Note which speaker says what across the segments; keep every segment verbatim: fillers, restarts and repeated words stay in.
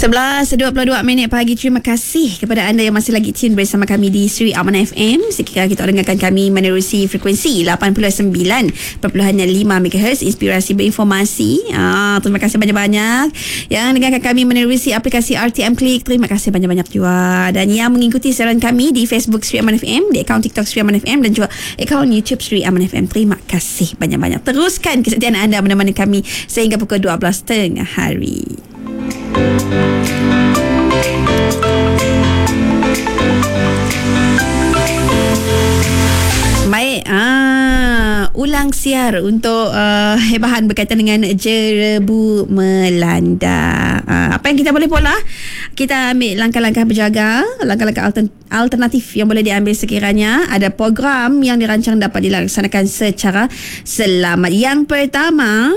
Speaker 1: sebelas dua puluh dua minit pagi. Terima kasih kepada anda yang masih lagi tune bersama kami di Sri Amanah F M. Sekarang kita dengarkan kami menerusi frekuensi lapan puluh sembilan perpuluhan lima megahertz, inspirasi berinformasi. Ah, terima kasih banyak-banyak yang dengarkan kami menerusi aplikasi R T M Click. Terima kasih banyak-banyak juga. Dan yang mengikuti siaran kami di Facebook Sri Amanah F M, di akaun TikTok Sri Amanah F M dan juga akaun YouTube Sri Amanah F M. Terima kasih banyak-banyak. Teruskan kesetiaan anda menemani kami sehingga pukul dua belas tengah hari. Baik, ah, ulang siar untuk uh, hebahan berkaitan dengan jerebu melanda. Ah, apa yang kita boleh buat lah? Kita ambil langkah-langkah berjaga, langkah-langkah alternatif yang boleh diambil sekiranya ada program yang dirancang dapat dilaksanakan secara selamat. Yang pertama,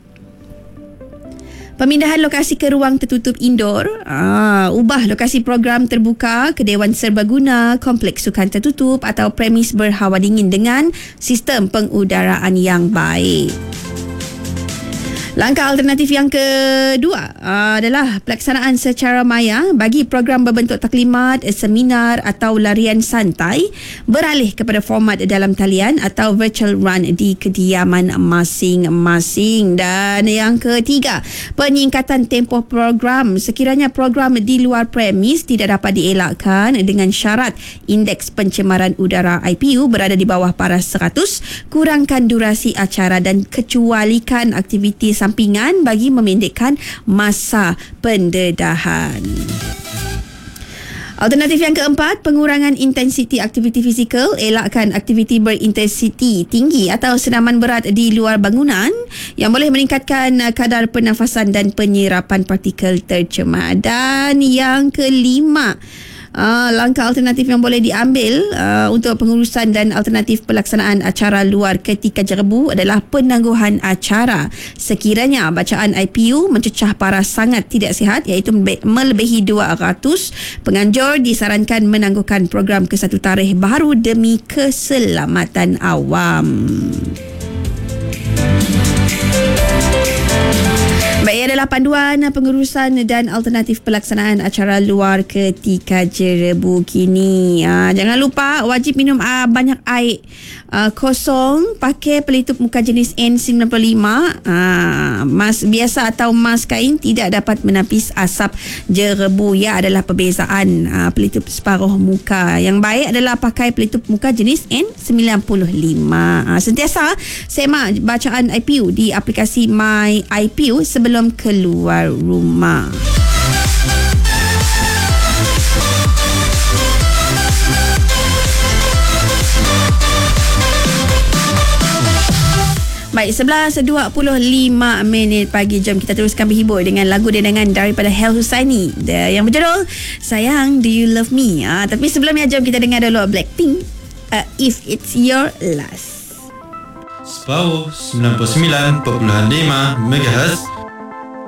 Speaker 1: pemindahan lokasi ke ruang tertutup indoor. Ah, ubah lokasi program terbuka ke Dewan Serbaguna, kompleks sukan tertutup atau premis berhawa dingin dengan sistem pengudaraan yang baik. Langkah alternatif yang kedua uh, adalah pelaksanaan secara maya bagi program berbentuk taklimat, seminar atau larian santai beralih kepada format dalam talian atau virtual run di kediaman masing-masing. Dan yang ketiga, peningkatan tempoh program. Sekiranya program di luar premis tidak dapat dielakkan dengan syarat indeks pencemaran udara I P U berada di bawah paras seratus, kurangkan durasi acara dan kecualikan aktiviti sampingan bagi memendekkan masa pendedahan. Alternatif yang keempat, pengurangan intensiti aktiviti fizikal. Elakkan aktiviti berintensiti tinggi atau senaman berat di luar bangunan yang boleh meningkatkan kadar pernafasan dan penyerapan partikel tercemar. Dan yang kelima, Uh, langkah alternatif yang boleh diambil uh, untuk pengurusan dan alternatif pelaksanaan acara luar ketika jerebu adalah penangguhan acara. Sekiranya bacaan I P U mencecah paras sangat tidak sihat iaitu melebihi dua ratus, penganjur disarankan menangguhkan program ke satu tarikh baru demi keselamatan awam. Baik, adalah panduan pengurusan dan alternatif pelaksanaan acara luar ketika jerebu kini. Ha, jangan lupa wajib minum uh, banyak air uh, kosong, pakai pelitup muka jenis N sembilan puluh lima. Ha, mas biasa atau mas kain tidak dapat menapis asap jerebu. Ya, adalah perbezaan uh, pelitup separuh muka. Yang baik adalah pakai pelitup muka jenis N sembilan puluh lima. Ha, sentiasa semak bacaan I P U di aplikasi My I P U sebelum keluar rumah. Baik, sebelas dua puluh lima minit pagi. Jom kita teruskan berhibur dengan lagu dendangan daripada Hel Husaini yang berjudul Sayang Do You Love Me. Ah, tapi sebelumnya jom kita dengar dulu Blackpink, uh, If It's Your Last.
Speaker 2: Spau sembilan puluh sembilan perpuluhan lima megahertz